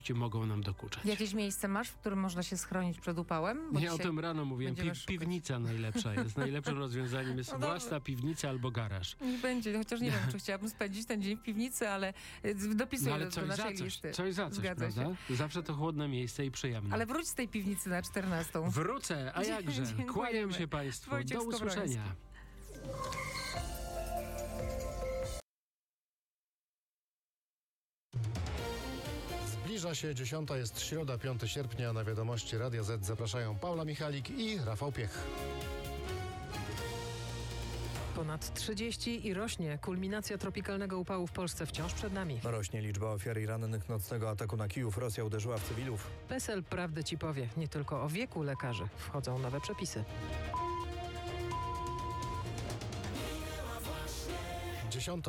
mogą nam dokuczać. Jakieś miejsce masz, w którym można się schronić przed upałem? Bo Ja o tym rano mówiłem. Piwnica najlepsza jest. Najlepszym rozwiązaniem jest własna piwnica albo garaż. Niech będzie, chociaż nie wiem, czy chciałabym spędzić ten dzień w piwnicy, ale dopisuję do naszej listy. Coś za coś, Zgadza prawda? się. Zawsze to chłodne miejsce i przyjemne. Ale wróć z tej piwnicy na 14. Wrócę, a jakże. Kłaniam się Państwu. Wojciech Do usłyszenia. Zbliża się 10, jest środa, 5 sierpnia. Na wiadomości Radia Z zapraszają Paula Michalik i Rafał Piech. Ponad 30 i rośnie. Kulminacja tropikalnego upału w Polsce wciąż przed nami. Rośnie liczba ofiar i rannych nocnego ataku na Kijów. Rosja uderzyła w cywilów. PESEL prawdę ci powie. Nie tylko o wieku lekarzy. Wchodzą nowe przepisy. 10.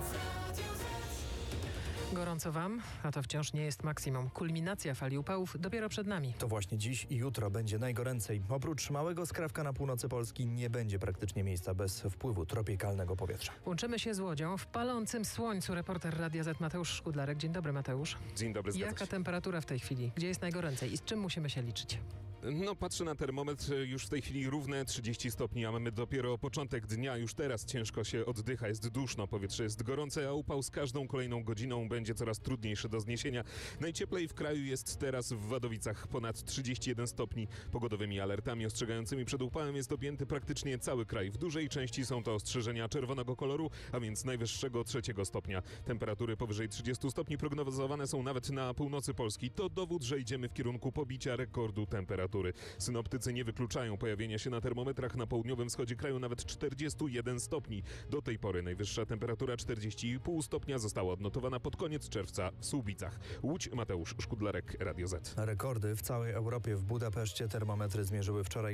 Gorąco wam, a to wciąż nie jest maksimum. Kulminacja fali upałów dopiero przed nami. To właśnie dziś i jutro będzie najgoręcej. Oprócz małego skrawka na północy Polski nie będzie praktycznie miejsca bez wpływu tropikalnego powietrza. Łączymy się z Łodzią. W palącym słońcu reporter Radia Z Mateusz Szkudlarek. Dzień dobry, Mateusz. Dzień dobry, zgadza Jaka się. temperatura w tej chwili? Gdzie jest najgoręcej i z czym musimy się liczyć? No, patrzę na termometr, już w tej chwili równe 30 stopni, a mamy dopiero początek dnia. Już teraz ciężko się oddycha, jest duszno, powietrze jest gorące, a upał z każdą kolejną godziną będzie coraz trudniejszy do zniesienia. Najcieplej w kraju jest teraz w Wadowicach, ponad 31 stopni. Pogodowymi alertami ostrzegającymi przed upałem jest objęty praktycznie cały kraj. W dużej części są to ostrzeżenia czerwonego koloru, a więc najwyższego 3 stopnia. Temperatury powyżej 30 stopni prognozowane są nawet na północy Polski. To dowód, że idziemy w kierunku pobicia rekordu temperatury. Synoptycy nie wykluczają pojawienia się na termometrach na południowym wschodzie kraju nawet 41 stopni. Do tej pory najwyższa temperatura 40,5 stopnia została odnotowana pod koniec czerwca w Słubicach. Łódź, Mateusz Szkudlarek, Radio Z. Rekordy w całej Europie. W Budapeszcie termometry zmierzyły wczoraj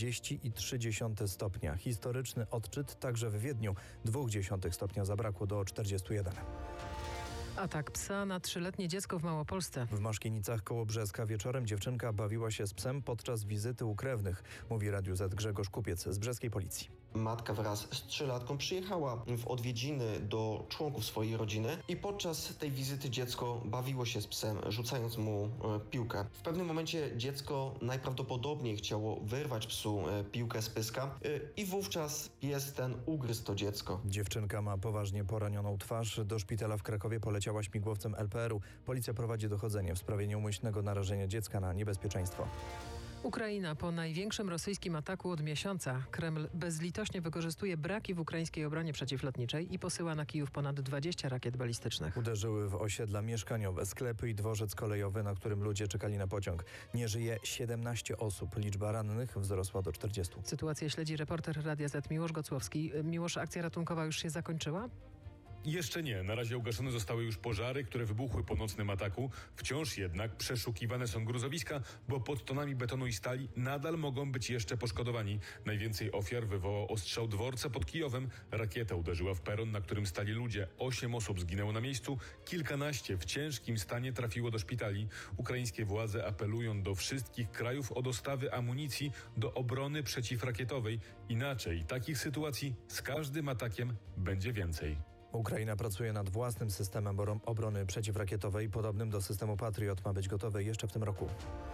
40,3 stopnia. Historyczny odczyt także w Wiedniu. 0,2 stopnia zabrakło do 41. Atak psa na 3-letnie dziecko w Małopolsce. W Maszkienicach koło Brzeska wieczorem dziewczynka bawiła się z psem podczas wizyty u krewnych, mówi Radiu Z Grzegorz Kupiec z brzeskiej policji. Matka wraz z 3-latką przyjechała w odwiedziny do członków swojej rodziny i podczas tej wizyty dziecko bawiło się z psem, rzucając mu piłkę. W pewnym momencie dziecko najprawdopodobniej chciało wyrwać psu piłkę z pyska i wówczas pies ten ugryzł to dziecko. Dziewczynka ma poważnie poranioną twarz. Do szpitala w Krakowie poleciała śmigłowcem LPR-u. Policja prowadzi dochodzenie w sprawie nieumyślnego narażenia dziecka na niebezpieczeństwo. Ukraina po największym rosyjskim ataku od miesiąca. Kreml bezlitośnie wykorzystuje braki w ukraińskiej obronie przeciwlotniczej i posyła na Kijów ponad 20 rakiet balistycznych. Uderzyły w osiedla mieszkaniowe, sklepy i dworzec kolejowy, na którym ludzie czekali na pociąg. Nie żyje 17 osób. Liczba rannych wzrosła do 40. Sytuację śledzi reporter Radia Z Miłosz Gocłowski. Miłosz, akcja ratunkowa już się zakończyła? Jeszcze nie. Na razie ugaszone zostały już pożary, które wybuchły po nocnym ataku. Wciąż jednak przeszukiwane są gruzowiska, bo pod tonami betonu i stali nadal mogą być jeszcze poszkodowani. Najwięcej ofiar wywołał ostrzał dworca pod Kijowem. Rakieta uderzyła w peron, na którym stali ludzie. 8 osób zginęło na miejscu, kilkanaście w ciężkim stanie trafiło do szpitali. Ukraińskie władze apelują do wszystkich krajów o dostawy amunicji do obrony przeciwrakietowej. Inaczej takich sytuacji z każdym atakiem będzie więcej. Ukraina pracuje nad własnym systemem obrony przeciwrakietowej, podobnym do systemu Patriot. Ma być gotowy jeszcze w tym roku.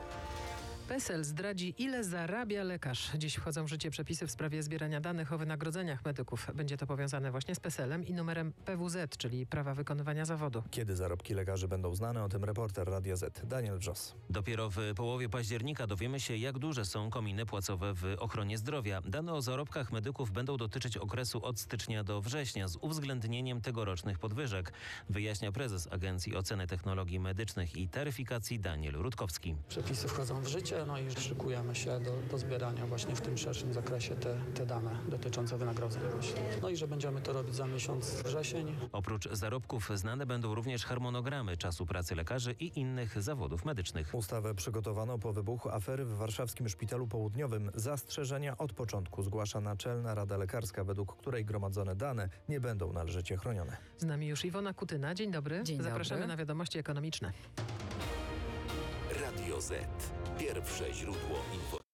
PESEL zdradzi, ile zarabia lekarz. Dziś wchodzą w życie przepisy w sprawie zbierania danych o wynagrodzeniach medyków. Będzie to powiązane właśnie z PESEL-em i numerem PWZ, czyli prawa wykonywania zawodu. Kiedy zarobki lekarzy będą znane, o tym reporter Radia Z Daniel Wrzos. Dopiero w połowie października dowiemy się, jak duże są kominy płacowe w ochronie zdrowia. Dane o zarobkach medyków będą dotyczyć okresu od stycznia do września z uwzględnieniem tegorocznych podwyżek, wyjaśnia prezes Agencji Oceny Technologii Medycznych i Taryfikacji Daniel Rutkowski. Przepisy wchodzą w życie, no i szykujemy się do zbierania właśnie w tym szerszym zakresie te dane dotyczące wynagrodzeń właśnie. No i że będziemy to robić za miesiąc wrzesień. Oprócz zarobków znane będą również harmonogramy czasu pracy lekarzy i innych zawodów medycznych. Ustawę przygotowano po wybuchu afery w warszawskim Szpitalu Południowym. Zastrzeżenia od początku zgłasza Naczelna Rada Lekarska, według której gromadzone dane nie będą należycie chronione. Z nami już Iwona Kutyna. Dzień dobry. Dzień dobry. Zapraszamy na wiadomości ekonomiczne. Radio Z. Pierwsze źródło informacji.